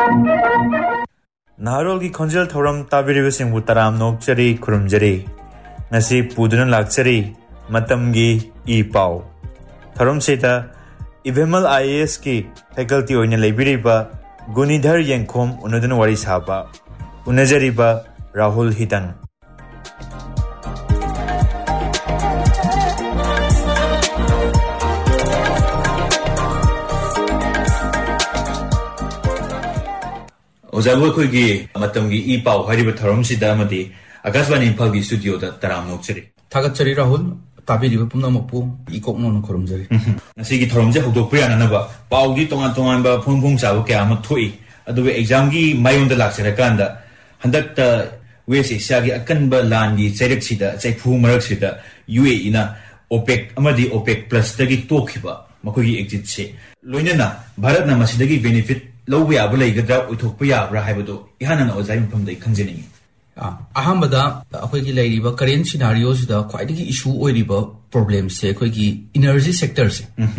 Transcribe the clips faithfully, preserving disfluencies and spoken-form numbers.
Naharol ki khonjal thoram tabiriba singbu taram nokchari khurumjari ngasi puduna lakchari matamgi e pau thoram seta Ivemal I A S ki faculty oina lebiriba Gunidhar Yengkhom unadun wari saba unajariba Rahul Hitan Ozabu Kugi, Matamgi E Pau, Hariba Taramsida Amadi, Agaswani Pagi studio that Taram Nokcheri. Tagachari Rahul, Tabi Punamopu, Ikoknon Kurumjari. Nasigi Taramja who Priyanaba, Paugi Tongatonga, Pung Pung Sabuka Amatui, Adobe Examgi, Mayon de Laxerakanda, Handakta Wesi Sagi Akanba Landi, Zerexida, Zepu Maraxida, U A Ina, OPEC, Amadi OPEC plus Tagi Tokiba, Makugi exit say. Luinana, Bharat Namasidagi benefit. Low we are Belagadra, Utopia, Rahabado, Ihana was I'm from the Kanzini. Ahambada, Akweki Lady, but current scenarios, the quite issue or river problems, say, Quaki energy sectors.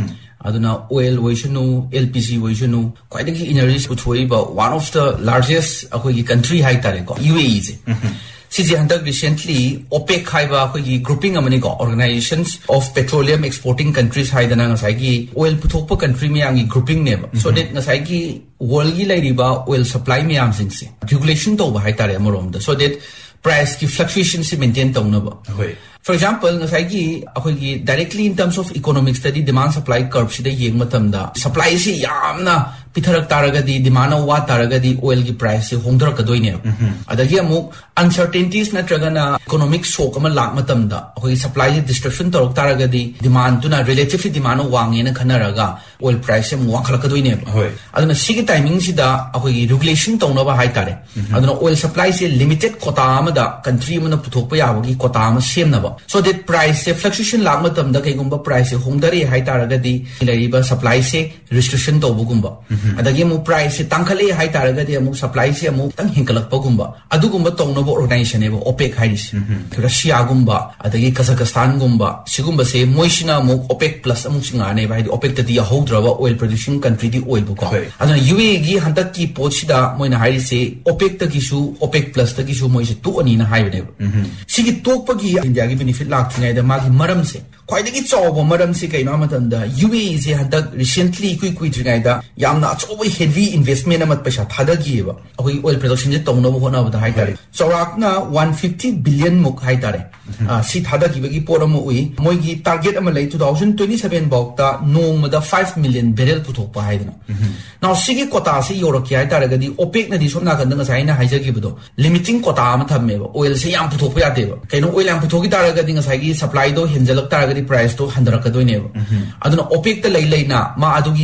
I don't know, oil, Wishanu, L P G, Wishanu, quite energy, which way, but one of the largest Akweki country high Tareko, U A E. Sisi Hunter recently, OPEC Haiba, grouping among organizations of petroleum exporting countries, Haidana Nasagi, oil Putopa country Miangi grouping name. So that Nasagi, Wolgi Ladiba, oil supply Miam Singsi. Regulation to Haitare Morom, so that price fluctuations maintained on. For example, Nasagi, directly in terms of economic study, demand supply curves, the Yengmatamda, supply is Yamna. Pitharak Taragadi, demand of what Taragadi oil price, Hondra Kadoine. Adagiamu, uncertainties Natragana, economic shock, Lakmatamda, who supply destruction to Taragadi, demand to not relatively demand of Wang in a Kanaraga, oil price and Wakalakadoine. I don't know, Sigi timings, the regulation to Nova Haitare. I don't know, oil supplies a limited Kotama, the country of Putopia, Kotama, Shemnava. So that price fluctuation Lakmatam, the Kagumba price, Hondari, Haitaragadi, Ilariba supply say restriction to Bugumba. Adagemu price Tankale high taragadi amu supply se amu tang hinkalak pagumba adugumba tongnobo organization ebo OPEC hairis Russia gumba adagi Kazakhstan gumba sigumba se moishina amu OPEC plus amu singane ba OPEC tadi ahodraba oil producing country di oil buko adana U A E gi hantak ki pochida moina hairis se OPEC ta gisu OPEC plus ta gisu moise tu ani na haibane sigi tokpa gi India gi benefit lak thingai da magi maram se khwaidagi chawba maram se kaina matanda U A E se hantak recently kui kui thingai da yamna over heavy investment amat paisa thadagi ba akoi oil production je tongno bo hona ba hai tare chawrakna one hundred fifty billion muk hai tare si thadagi bagi poram ui moi gi target ama lai twenty twenty-seven bawta nong da five million barrel puthok pa hai dana now sigi quota se yoraki hai tare gadi OPEC na di somna kan danga sai na haijagi bdo limiting quota ama thamme ba oil se yam puthok pa yate ba kaino oil yam puthoki tare gadi ngasai gi supply do henjalak tare gadi price to handra ka doine ba aduna OPEC ta lai lai na ma adugi